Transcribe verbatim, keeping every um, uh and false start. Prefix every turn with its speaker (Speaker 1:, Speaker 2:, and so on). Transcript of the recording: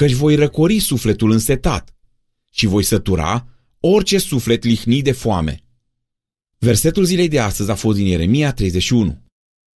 Speaker 1: căci voi răcori sufletul însetat și voi sătura orice suflet lihnit de foame. Versetul zilei de astăzi a fost din Ieremia treizeci și unu.